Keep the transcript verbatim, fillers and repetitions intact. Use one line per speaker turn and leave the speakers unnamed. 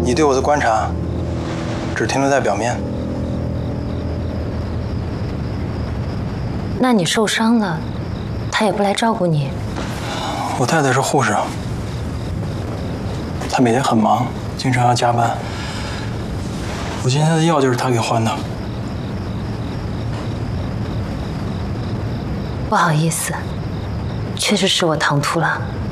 你对我的观察只停留在表面。
那你受伤了，他也不来照顾你？
我太太是护士，她每天很忙，经常要加班。我今天的药就是她给换的。
不好意思，确实是我唐突了。